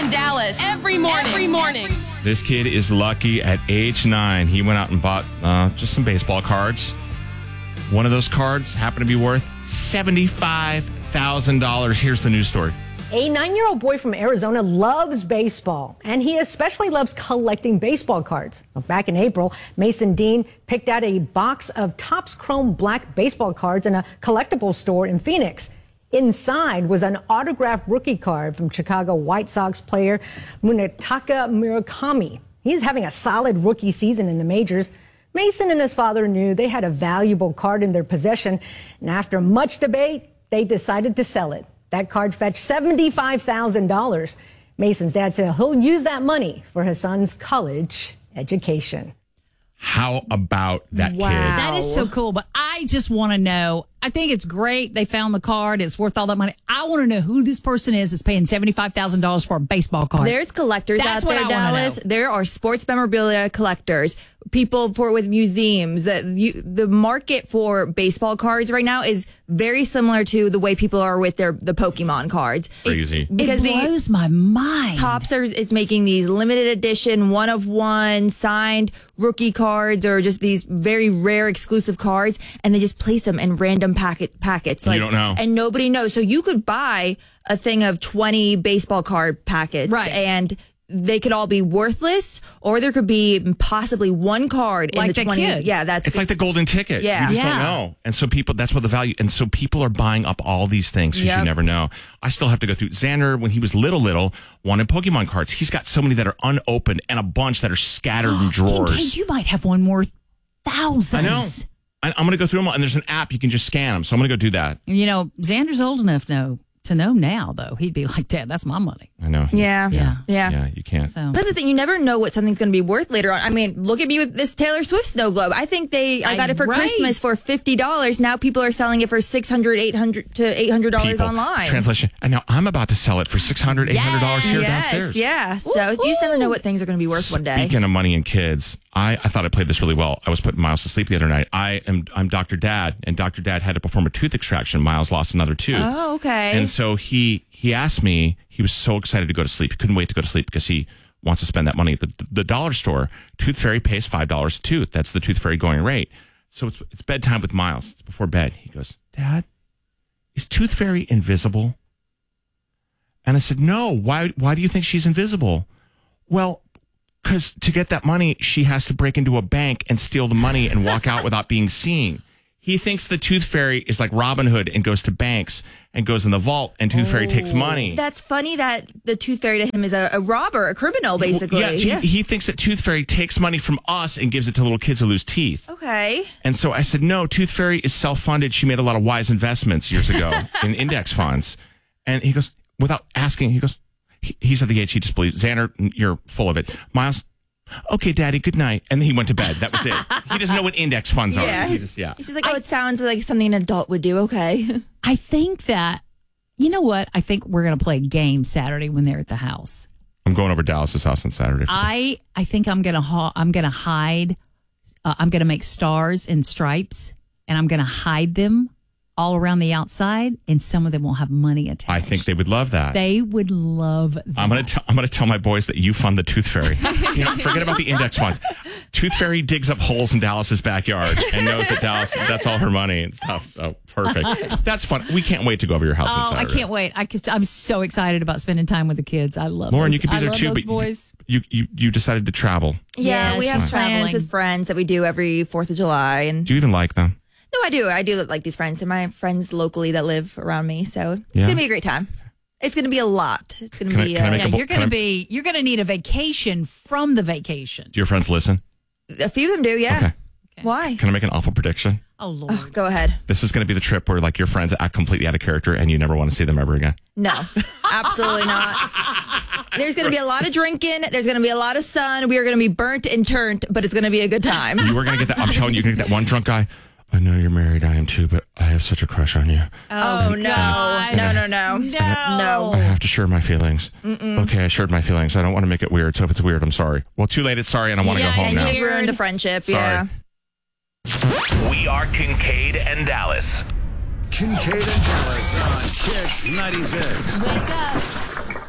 and Dallas every morning. This kid is lucky at age 9. He went out and bought just some baseball cards. One of those cards happened to be worth $75,000. Here's the news story. A 9-year-old boy from Arizona loves baseball, and he especially loves collecting baseball cards. So back in April, Mason Dean picked out a box of Topps Chrome Black baseball cards in a collectibles store in Phoenix. Inside was an autographed rookie card from Chicago White Sox player Munetaka Murakami. He's having a solid rookie season in the majors. Mason and his father knew they had a valuable card in their possession, and after much debate, they decided to sell it. That card fetched $75,000. Mason's dad said he'll use that money for his son's college education. How about that kid? That is so cool, but I just want to know. I think it's great they found the card. It's worth all that money. I want to know who this person is that's paying $75,000 for a baseball card. There's collectors That's out there, what I wanna Dallas. know. There are sports memorabilia collectors, people with museums. The market for baseball cards right now is very similar to the way people are with the Pokemon cards. Crazy. Because it blows my mind. Topps is making these limited edition, one of one signed rookie cards, or just these very rare exclusive cards, and they just place them in random packets. You don't know. And nobody knows. So you could buy a thing of 20 baseball card packets, Right. and they could all be worthless, or there could be possibly one card in Like the the 20. kid. Yeah, that's It's like the golden ticket. Yeah. You just Yeah. don't know. And so that's what the value. And so people are buying up all these things because you Yep. never know. I still have to go through. Xander, when he was little, wanted Pokemon cards. He's got so many that are unopened and a bunch that are scattered in drawers. Hey, you might have one worth thousands. I know. I'm going to go through them all. And there's an app you can just scan them. So I'm going to go do that. You know, Xander's old enough to know now, though. He'd be like, Dad, that's my money. I know. Yeah. Yeah, you can't. So That's the thing. You never know what something's going to be worth later on. I mean, look at me with this Taylor Swift snow globe. I think I got it for Right. Christmas for $50. Now people are selling it for $600, $800 to $800 People. online. Translation. And now I'm about to sell it for $600, $800 here downstairs. Yeah. So you just never know what things are going to be worth one day. Speaking of money and kids, I thought I played this really well. I was putting Miles to sleep the other night. I'm Dr. Dad, and Dr. Dad had to perform a tooth extraction. Miles lost another tooth. Oh, okay. And so he asked me, he was so excited to go to sleep. He couldn't wait to go to sleep because he wants to spend that money at the dollar store. Tooth Fairy pays $5 a tooth. That's the Tooth Fairy going rate. So it's bedtime with Miles. It's before bed. He goes, Dad, is Tooth Fairy invisible? And I said, no. Why do you think she's invisible? Well, because to get that money, she has to break into a bank and steal the money and walk out without being seen. He thinks the Tooth Fairy is like Robin Hood and goes to banks and goes in the vault, and Tooth Fairy takes money. That's funny that the Tooth Fairy to him is a robber, a criminal, basically. Yeah, he thinks that Tooth Fairy takes money from us and gives it to little kids who lose teeth. Okay. And so I said, no, Tooth Fairy is self-funded. She made a lot of wise investments years ago in index funds. And he goes, without asking, he's at the age he just believes. Xander, you're full of it. Miles, okay, Daddy, good night. And then he went to bed. That was it. He doesn't know what index funds are. Yeah. He's just like, it sounds like something an adult would do. Okay. I think that, you know what? I think we're going to play a game Saturday when they're at the house. I'm going over to Dallas's house on Saturday. I think I'm going to hide. I'm going to make stars and stripes, and I'm going to hide them all around the outside, and some of them will have money attached. I think they would love that. They would love that. I'm gonna tell my boys that you fund the Tooth Fairy. Forget about the index funds. Tooth Fairy digs up holes in Dallas's backyard and knows that Dallas, that's all her money and stuff. So perfect. That's fun. We can't wait to go over your house on I Saturday. can't wait. I'm so excited about spending time with the kids. I love Lauren, those, you could be I there love too, those but boys. you decided to travel. Yeah, Yes, we have she's plans traveling. with friends that we do every 4th of July. And Do you even like them? no, I do. I do like these friends. They're my friends locally that live around me. So it's Yeah. going to be a great time. It's going to be a lot. It's going to Can I- be. can I make Yeah, a- you're going to need a vacation from the vacation. Do your friends listen? a few of them do, yeah. Okay. Why? Can I make an awful prediction? Oh Lord. Go ahead. This is going to be the trip where like your friends act completely out of character and you never want to see them ever again. No, absolutely not. There's going to be a lot of drinking. There's going to be a lot of sun. We are going to be burnt and turned, but it's going to be a good time. You are going to get that. I'm telling you, you're going to get that one drunk guy. I know you're married. I am too, but I have such a crush on you. Oh, no. God. No. I have to share my feelings. Okay, I shared my feelings. I don't want to make it weird. So if it's weird, I'm sorry. Well, too late. It's sorry, and I want to go home And now. he's ruined the friendship. Sorry. Yeah. We are Kincaid and Dallas. Kincaid and Dallas on Kicks 96. Wake up.